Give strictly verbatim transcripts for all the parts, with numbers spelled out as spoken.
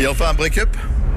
enfin un break-up?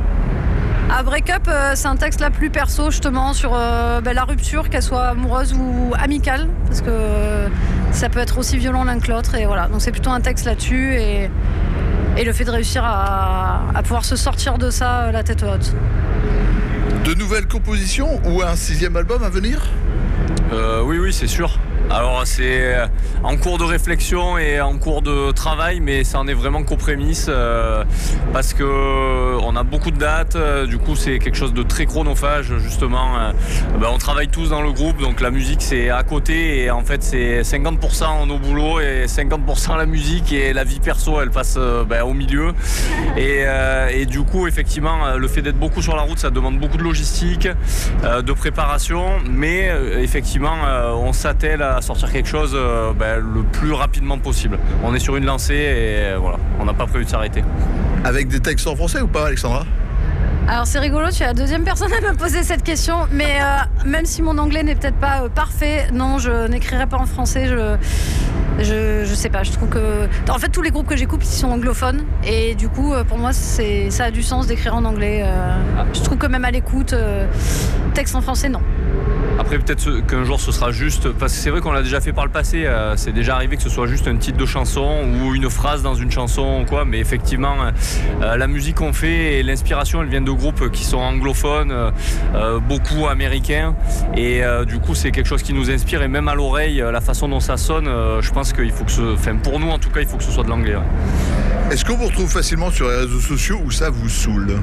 À Break-up, euh, c'est un texte là plus perso justement sur euh, bah, la rupture, qu'elle soit amoureuse ou amicale, parce que euh, ça peut être aussi violent l'un que l'autre, et voilà. Donc c'est plutôt un texte là-dessus, et, et le fait de réussir à, à pouvoir se sortir de ça euh, la tête haute. De nouvelles compositions ou un sixième album à venir? euh, Oui, oui, c'est sûr. Alors c'est en cours de réflexion et en cours de travail, mais ça en est vraiment qu'aux prémices euh, parce que on a beaucoup de dates. Euh, du coup, c'est quelque chose de très chronophage justement. Euh, ben, on travaille tous dans le groupe, donc la musique c'est à côté, et en fait c'est cinquante pour cent nos boulots et cinquante pour cent la musique, et la vie perso elle passe euh, ben, au milieu. Et, euh, et du coup, effectivement, le fait d'être beaucoup sur la route, ça demande beaucoup de logistique, euh, de préparation, mais euh, effectivement, euh, on s'attelle à sortir quelque chose euh, ben, le plus rapidement possible. On est sur une lancée et euh, voilà, on n'a pas prévu de s'arrêter. Avec des textes en français ou pas, Alexandra? Alors c'est rigolo, tu es la deuxième personne à me poser cette question, mais euh, même si mon anglais n'est peut-être pas euh, parfait, non, je n'écrirai pas en français. Je, je, je sais pas, je trouve que... En fait, tous les groupes que j'écoute, ils sont anglophones, et du coup, pour moi, c'est, ça a du sens d'écrire en anglais. Euh, je trouve que même à l'écoute, euh, texte en français, non. Après, peut-être qu'un jour ce sera juste, parce que c'est vrai qu'on l'a déjà fait par le passé, euh, c'est déjà arrivé que ce soit juste un titre de chanson ou une phrase dans une chanson ou quoi, mais effectivement euh, la musique qu'on fait et l'inspiration elle vient de groupes qui sont anglophones, euh, beaucoup américains, et euh, du coup c'est quelque chose qui nous inspire, et même à l'oreille, la façon dont ça sonne, euh, je pense qu'il faut que ce, enfin pour nous en tout cas, il faut que ce soit de l'anglais. Ouais. Est-ce qu'on vous retrouve facilement sur les réseaux sociaux ou ça vous saoule?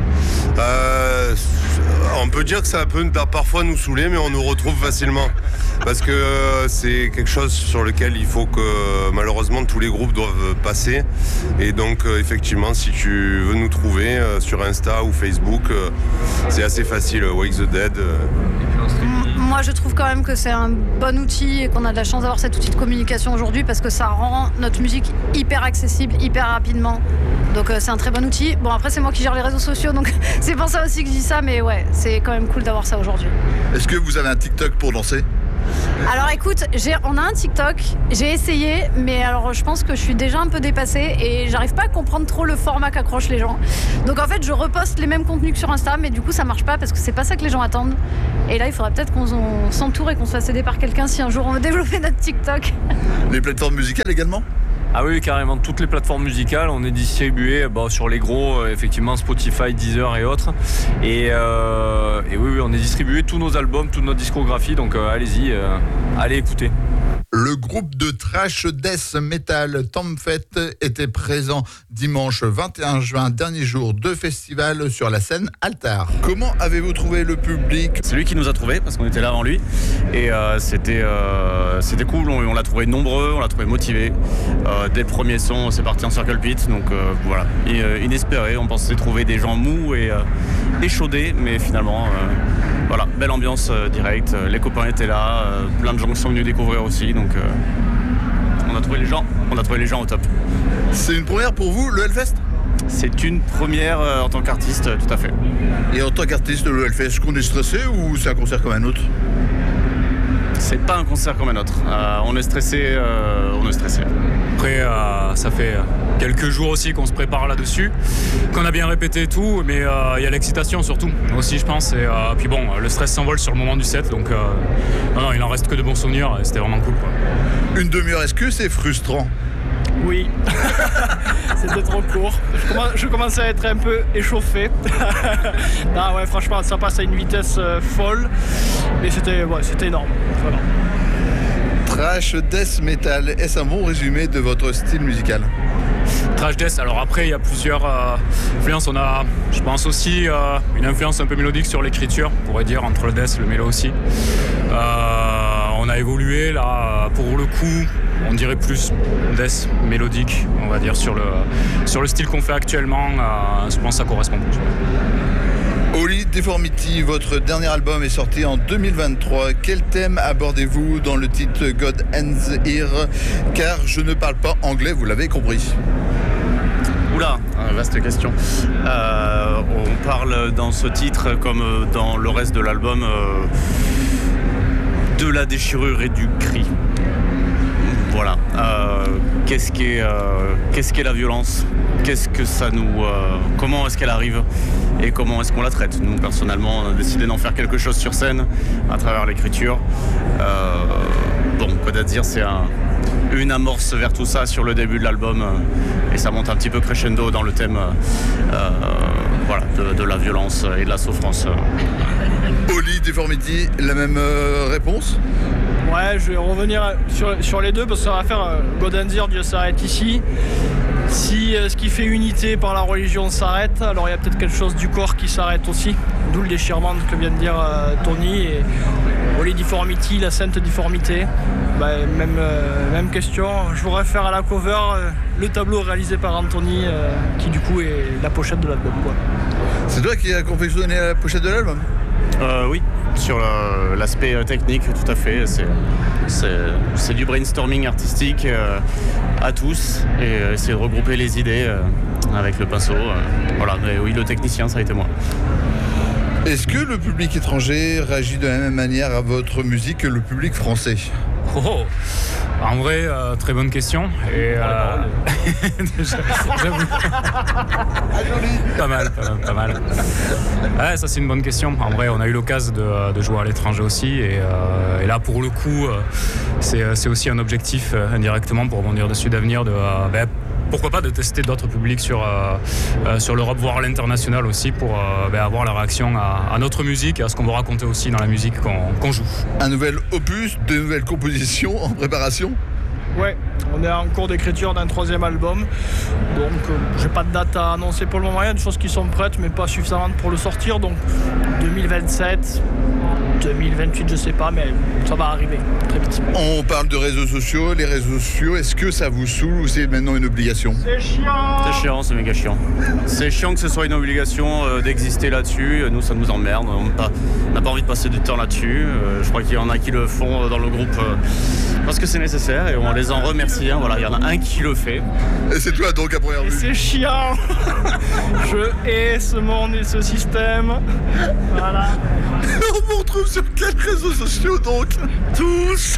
Euh, on peut dire que ça peut parfois nous saouler, mais on nous retrouve facilement. Parce que euh, c'est quelque chose sur lequel il faut que malheureusement tous les groupes doivent passer. Et donc euh, effectivement, si tu veux nous trouver euh, sur Insta ou Facebook, euh, c'est assez facile. Wake the Dead. Euh. Moi je trouve quand même que c'est un bon outil, et qu'on a de la chance d'avoir cet outil de communication aujourd'hui, parce que ça rend notre musique hyper accessible, hyper rapidement. Donc euh, c'est un très bon outil. Bon, après c'est moi qui gère les réseaux sociaux, donc c'est pour ça aussi que je dis ça, mais ouais, c'est quand même cool d'avoir ça aujourd'hui. Est-ce que vous avez un TikTok pour danser? Alors écoute, j'ai, on a un TikTok, j'ai essayé, mais alors je pense que je suis déjà un peu dépassée et j'arrive pas à comprendre trop le format qu'accrochent les gens. Donc en fait je reposte les mêmes contenus que sur Insta, mais du coup ça marche pas parce que c'est pas ça que les gens attendent. Et là il faudrait peut-être qu'on on s'entoure et qu'on se fasse aider par quelqu'un si un jour on veut développer notre TikTok. Les plateformes musicales également? Ah oui, carrément, toutes les plateformes musicales, on est distribué bon, sur les gros, euh, effectivement Spotify, Deezer et autres. Et, euh, et oui, oui, on est distribué tous nos albums, toute notre discographie, donc euh, allez-y, euh, allez écouter. Le groupe de thrash death metal Tomfett était présent dimanche vingt et un juin, dernier jour de festival sur la scène Altar. Comment avez-vous trouvé le public? C'est lui qui nous a trouvés parce qu'on était là avant lui, et euh, c'était, euh, c'était cool, on, on l'a trouvé nombreux, on l'a trouvé motivé. Euh, dès le premier son, c'est parti en circle pit, donc euh, voilà, et, euh, inespéré, on pensait trouver des gens mous et euh, échaudés, mais finalement... Euh, Voilà, belle ambiance euh, directe, les copains étaient là, euh, plein de gens qui sont venus découvrir aussi, donc euh, on a trouvé les gens, on a trouvé les gens au top. C'est une première pour vous, le Hellfest? C'est une première euh, en tant qu'artiste, tout à fait. Et en tant qu'artiste, le Hellfest, est-ce qu'on est stressé ou c'est un concert comme un autre? C'est pas un concert comme un autre. Euh, on est stressé, euh, on est stressé. Après, euh, ça fait quelques jours aussi qu'on se prépare là-dessus, qu'on a bien répété et tout, mais il euh, y a l'excitation surtout aussi, je pense. Et euh, puis bon, le stress s'envole sur le moment du set, donc euh, non, non, il en reste que de bons souvenirs. Et c'était vraiment cool, quoi. Une demi-heure, est-ce que c'est frustrant? Oui, c'était trop court. Je, commence, je commençais à être un peu échauffé. Non, ouais, franchement, ça passe à une vitesse euh, folle. Et c'était, ouais, c'était énorme. Voilà. Thrash death metal, est-ce un bon résumé de votre style musical? Thrash death, alors après il y a plusieurs euh, influences. On a, je pense aussi, euh, une influence un peu mélodique sur l'écriture, on pourrait dire, entre le death et le mélo aussi. Euh, on a évolué là, pour le coup, on dirait plus death mélodique, on va dire, sur le, sur le style qu'on fait actuellement. Euh, je pense que ça correspond plus. Holy Deformity, votre dernier album est sorti en deux mille vingt-trois. Quel thème abordez-vous dans le titre God Ends Here? Car je ne parle pas anglais, vous l'avez compris. Oula, vaste question. Euh, on parle dans ce titre, comme dans le reste de l'album, euh, de la déchirure et du cri. voilà. Euh, qu'est-ce qu'est, euh, qu'est-ce qu'est la violence ? Qu'est-ce que ça nous, euh, comment est-ce qu'elle arrive et comment est-ce qu'on la traite ? Nous, personnellement, on a décidé d'en faire quelque chose sur scène à travers l'écriture. Euh, bon, peut-être dire c'est un, une amorce vers tout ça sur le début de l'album euh, et ça monte un petit peu crescendo dans le thème euh, voilà, de, de la violence et de la souffrance. Holy Deformity, la même euh, réponse ? Ouais, je vais revenir sur, sur les deux parce que ça va faire euh, God and Dire, Dieu s'arrête ici. Si euh, ce qui fait unité par la religion s'arrête, alors il y a peut-être quelque chose du corps qui s'arrête aussi. D'où le déchirement que vient de dire euh, Tony. Et Holy Deformity, la sainte difformité. Bah, même, euh, même question. Je voudrais faire à la cover euh, le tableau réalisé par Anthony, euh, qui du coup est la pochette de l'album, quoi. C'est toi qui as confectionné la pochette de l'album ? Euh, oui, sur le, l'aspect technique, tout à fait. C'est, c'est, c'est du brainstorming artistique euh, à tous et euh, essayer de regrouper les idées euh, avec le pinceau. Euh, voilà, mais oui, le technicien, ça a été moi. Est-ce que le public étranger réagit de la même manière à votre musique que le public français ? Oh, oh. En vrai, euh, très bonne question. Et euh... j'avoue. Pas mal, pas mal, pas mal. Ouais, ça c'est une bonne question. En vrai, on a eu l'occasion de, de jouer à l'étranger aussi, et, euh, et là pour le coup, euh, c'est, c'est aussi un objectif euh, indirectement pour rebondir dessus d'avenir de. Euh, ben, pourquoi pas de tester d'autres publics sur, euh, euh, sur l'Europe, voire à l'international aussi, pour euh, ben, avoir la réaction à, à notre musique et à ce qu'on veut raconter aussi dans la musique qu'on, qu'on joue. Un nouvel opus, de nouvelles compositions en préparation ? Ouais, on est en cours d'écriture d'un troisième album, donc euh, j'ai pas de date à annoncer pour le moment. Il y a des choses qui sont prêtes, mais pas suffisamment pour le sortir, donc deux mille vingt-sept, deux mille vingt-huit, je sais pas, mais ça va arriver très vite. On parle de réseaux sociaux, les réseaux sociaux, est-ce que ça vous saoule ou c'est maintenant une obligation ? C'est chiant. C'est chiant, c'est méga chiant. C'est chiant que ce soit une obligation euh, d'exister là-dessus. Nous, ça nous emmerde. On n'a pas, pas envie de passer du temps là-dessus. Euh, je crois qu'il y en a qui le font dans le groupe euh, parce que c'est nécessaire et on les en remercie. Hein. Voilà, il y en a un qui le fait. Et c'est toi donc à première Et vue. c'est chiant. Je hais ce monde et ce système. Voilà. On vous retrouve sur quels réseaux sociaux donc ? Tous.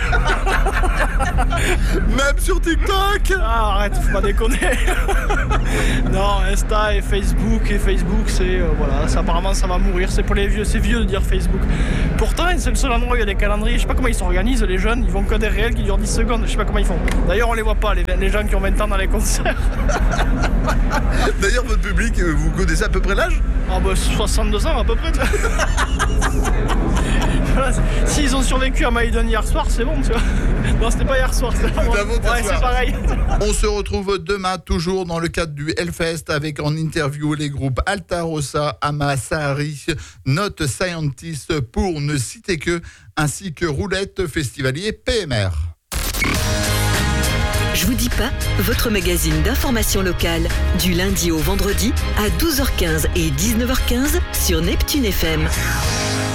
Même sur TikTok ? Ah, arrête, faut pas déconner. Non, Insta et Facebook. Et Facebook, c'est. Euh, voilà, ça, apparemment, ça va mourir. C'est pour les vieux. C'est vieux de dire Facebook. Pourtant, c'est le seul endroit où il y a des calendriers. Je sais pas comment ils s'organisent, les jeunes. Ils vont que des réels qui durent dix secondes. Je sais pas comment ils font. D'ailleurs, on les voit pas, les, les gens qui ont vingt ans dans les concerts. D'ailleurs, votre public, vous connaissez à peu près l'âge ? Ah, bah, soixante-deux ans à peu près. Voilà, s'ils ont survécu à Maïden hier soir, c'est bon, tu vois. Non, c'était pas hier soir, c'était avant. Ouais, c'est pareil. On se retrouve demain, toujours dans le cadre du Hellfest, avec en interview les groupes Altarossa, Amasahari, Not Scientist, pour ne citer que, ainsi que Roulette Festivalier P M R. Je vous dis pas, votre magazine d'information locale, du lundi au vendredi à douze heures quinze et dix-neuf heures quinze sur Neptune F M.